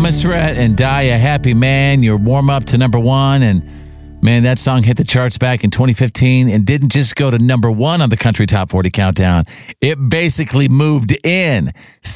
Thomas Rhett and Die a Happy Man, your warm up to number one. And man, that song hit the charts back in 2015 and didn't just go to number one on the Country Top 40 Countdown. It basically moved in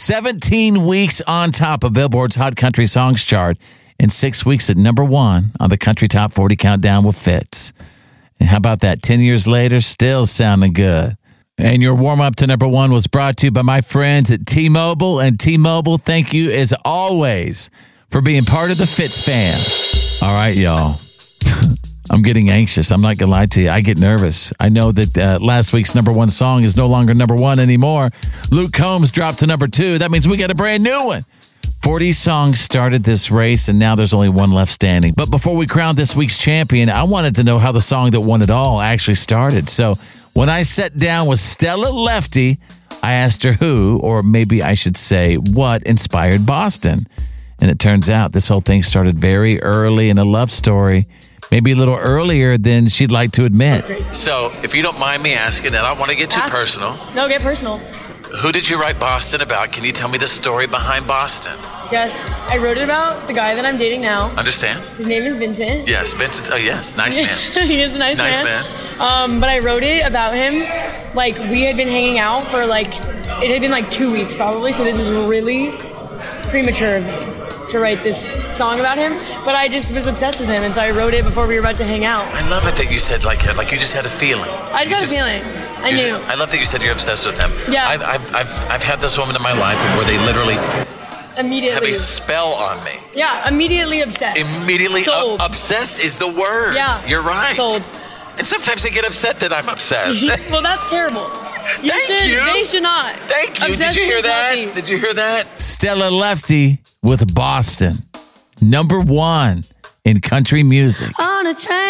17 weeks on top of Billboard's Hot Country Songs chart and 6 weeks at number one on the Country Top 40 Countdown with Fitz. And how about that? 10 years later, still sounding good. And your warm-up to number one was brought to you by my friends at T-Mobile. And T-Mobile, thank you as always for being part of the Fitz fam. All right, y'all. I'm getting anxious. I'm not going to lie to you. I get nervous. I know that last week's number one song is no longer number one anymore. Luke Combs dropped to number two. That means we got a brand new one. 40 songs started this race, and now there's only one left standing. But before we crown this week's champion, I wanted to know how the song that won it all actually started. So when I sat down with Stella Lefty, I asked her who, or maybe I should say what, inspired Boston. And it turns out this whole thing started very early in a love story, maybe a little earlier than she'd like to admit. So if you don't mind me asking, and I don't want to get too personal. No, get personal. Who did you write Boston about? Can you tell me the story behind Boston? Yes, I wrote it about the guy that I'm dating now. Understand? His name is Vincent. Yes, Vincent. Oh, yes. Nice man. He is a nice man. But I wrote it about him. Like, we had been hanging out for, it had been 2 weeks probably. So this was really premature of me to write this song about him. But I just was obsessed with him. And so I wrote it before we were about to hang out. I love it that you said, like you just had a feeling. I just had a feeling. I knew. I love that you said you're obsessed with him. Yeah. I've had this woman in my life where they literally immediately have a spell on me. Yeah, immediately obsessed. Immediately Sold. Obsessed is the word. Yeah. You're right. Sold. And sometimes they get upset that I'm obsessed. Well, that's terrible. Thank you. They should not. Thank you. Obsession Did you hear is that? healthy. Did you hear that? Stella Lefty with Boston. Number one in country music. On a train.